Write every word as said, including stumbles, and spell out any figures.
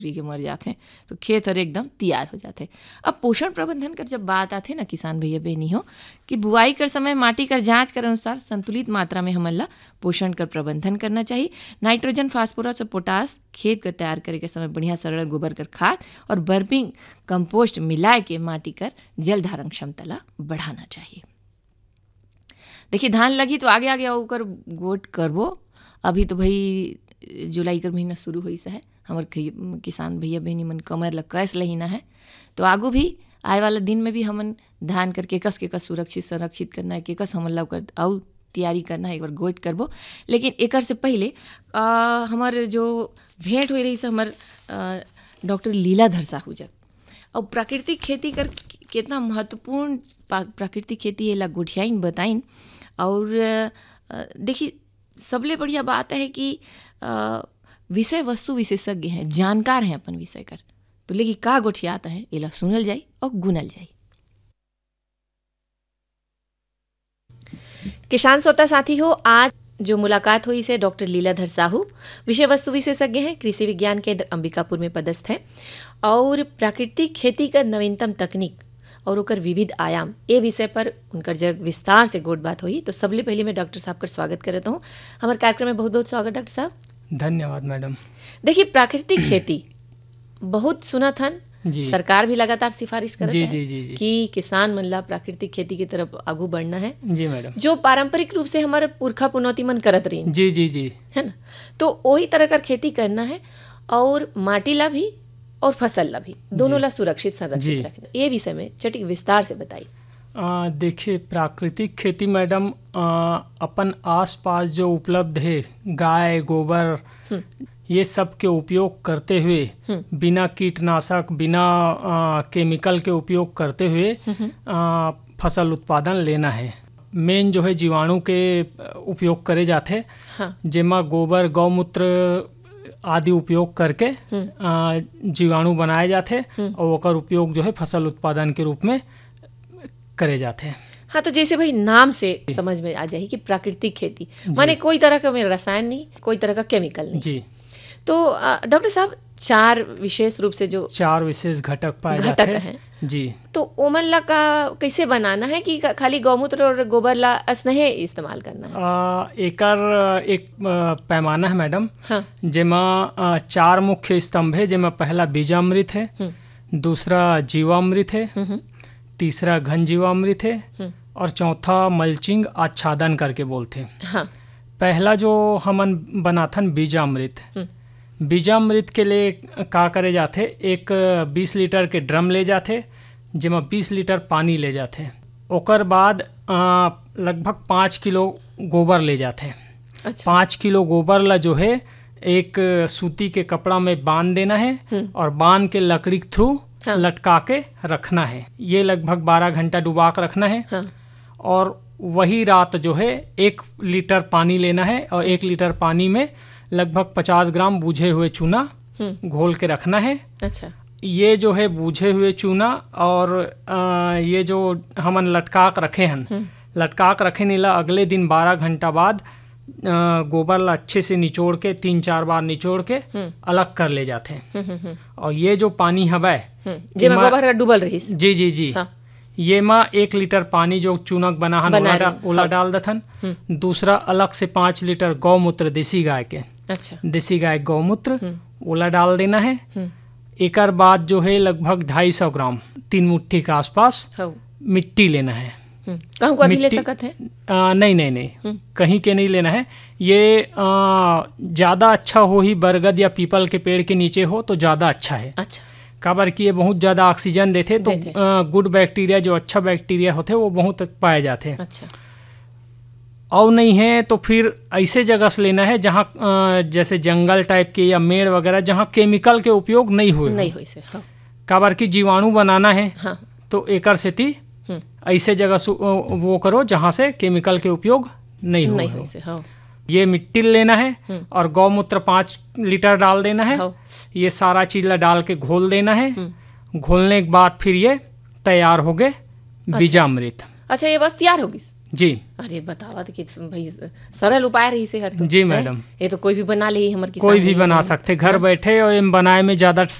के मर जाते हैं, तो खेत और एकदम तैयार हो जाते हैं। अब पोषण प्रबंधन कर जब बात आते ना किसान भैया बहनी हो कि बुआई कर समय माटी कर जांच कर अनुसार संतुलित मात्रा में हमन ला पोषण कर प्रबंधन करना चाहिए। नाइट्रोजन, फास्फोरस और पोटास खेत कर तैयार करे के समय बढ़िया सरल गोबर कर खाद और बर्मिंग कंपोस्ट मिलाए के माटी कर जल धारण क्षमता ला बढ़ाना चाहिए। देखिए धान लगी तो आगे आगे ओकर गोट करबो। अभी तो भाई जुलाई कर महीना शुरू होइस है, हमार किसान भैया बहनी मन कमर ला कैस लहीना है, तो आगू भी आए वाला दिन में भी हमन धान करके कस के कस सुरक्षित संरक्षित करना है, के कस हमन ला ओकर आउ तैयारी करना है, एक बार गोट करबो। लेकिन एकर से पहले हमारे जो भेंट हुई रही से हमार डॉक्टर लीलाधर साहू जग, और प्राकृतिक खेती कर कितना महत्वपूर्ण प्राकृतिक खेती है ला गुठियाइन बताइन। और देखिए सबले बढ़िया बात है कि विषय वस्तु विशेषज्ञ हैं, जानकार हैं अपन विषय कर, तो लेकिन का गोठियाता है एला सुनल जाई और गुनल जाई। किसान श्रोता साथी हो, आज जो मुलाकात हुई से डॉक्टर लीलाधर साहू विषय वस्तु विशेषज्ञ हैं, कृषि विज्ञान केंद्र अंबिकापुर में पदस्थ हैं और प्राकृतिक खेती का नवीनतम तकनीक और ओकर विविध आयाम ए विषय पर उनकर जग विस्तार से गोट बात हुई। तो सबले पहले मैं डॉक्टर साहब का स्वागत करता हूँ हमारे कार्यक्रम में। बहुत बहुत स्वागत डॉक्टर साहब। धन्यवाद मैडम। देखिए प्राकृतिक खेती बहुत सुना था, सरकार भी लगातार सिफारिश करती है जी, जी, जी। कि किसान मन ला प्राकृतिक खेती की तरफ आगू बढ़ना है। जी मैडम। जो पारंपरिक रूप से हमारे पुरखा पुनौती मन करत रही जी जी जी है ना, तो वही तरह का खेती करना है और माटी ला भी और फसल ला भी दोनों ला सुरक्षित संरक्षित रखना। ये विषय में चटिक विस्तार से बताइए। देखिए प्राकृतिक खेती मैडम अपन आसपास जो उपलब्ध है गाय गोबर ये सब के उपयोग करते हुए, बिना कीटनाशक बिना आ, केमिकल के उपयोग करते हुए आ, फसल उत्पादन लेना है। मेन जो है जीवाणु के उपयोग करे जाते, हाँ। जेमा गोबर गौमूत्र आदि उपयोग करके जीवाणु बनाए जाते और ओकर उपयोग जो है फसल उत्पादन के रूप में करे जाते हैं। हाँ, तो जैसे भाई नाम से समझ में आ जाए कि प्राकृतिक खेती माने कोई तरह का में रसायन नहीं, कोई तरह का केमिकल नहीं जी। तो डॉक्टर साहब चार विशेष रूप से जो चार विशेष घटक पाए घटक जाते हैं जी, तो ओमन ला का कैसे बनाना है कि खाली गौमूत्र और गोबर ला स्नेह इस्तेमाल करना है? आ, एकर एक आ, पैमाना है मैडम। हाँ। जेमा चार मुख्य स्तंभ है, जेमा पहला बीजामृत है, दूसरा जीवामृत है, तीसरा घन जीवामृत है और चौथा मल्चिंग आच्छादन करके बोलते हैं। हाँ। पहला जो हमन बनाथन बीजामृत, बीजामृत के लिए का करे जाते, एक बीस लीटर के ड्रम ले जाते जेमा बीस लीटर पानी ले जाते, ओकर बाद आ, लगभग पाँच किलो गोबर ले जाते। अच्छा। पाँच किलो गोबर ला जो है एक सूती के कपड़ा में बांध देना है और बांध के लकड़ी के थ्रू हाँ। लटका के रखना है। ये लगभग बारह घंटा डुबा कर रखना है। हाँ। और वही रात जो है एक लीटर पानी लेना है और एक लीटर पानी में लगभग पचास ग्राम बूझे हुए चूना घोल के रखना है। अच्छा। ये जो है बूझे हुए चूना और आ, ये जो हमन लटका के रखे हैं, लटका के रखे नीला अगले दिन बारह घंटा बाद गोबर ला अच्छे से निचोड़ के तीन चार बार निचोड़ के अलग कर ले जाते हैं। और ये जो पानी हवा जेमा गोबर डूबल रही जी जी जी हाँ। ये माँ एक लीटर पानी जो चूनक बना हन बना ओला, ओला डाल दथन। दूसरा अलग से पाँच लीटर गौमूत्र देसी गाय के, अच्छा। देसी गाय गौमूत्र ओला डाल देना है। एकर बाद जो है लगभग ढाई सौ ग्राम तीन मुट्ठी के आसपास मिट्टी लेना है। कहूँ को भी ले सकते हैं? आ, नहीं नहीं नहीं कहीं के नहीं लेना है। ये ज़्यादा अच्छा हो ही बरगद या पीपल के पेड़ के नीचे हो तो ज़्यादा अच्छा है। अच्छा। काबर कि ये बहुत ज़्यादा ऑक्सीजन देते तो आ, गुड बैक्टीरिया जो अच्छा बैक्टीरिया होते वो बहुत पाए जाते हैं। अच्छा। और नहीं है तो फिर ऐसे जगह से लेना है जहाँ जैसे जंगल टाइप के या मेड़ वगैरह जहाँ केमिकल के उपयोग नहीं हुए नहीं हुए से हाँ। काबर कि जीवाणु बनाना है हाँ। तो एकर सेती ऐसे जगह वो करो जहाँ से केमिकल के उपयोग नहीं हुए हो। हाँ। ये मिट्टी लेना है और गौमूत्र पाँच लीटर डाल देना है। हाँ। ये सारा चीज डाल के घोल देना है। घोलने के बाद फिर ये तैयार हो गए बीजामृत। अच्छा, ये बस तैयार होगी? जी। अरे बतावा तो कि भाई सरल उपाय रही से हर तो जी मैडम, ये तो कोई भी बना ले हमर किसान कोई भी भैया बना बहन। सकते घर बैठे, और एम बनाए में ज़्यादा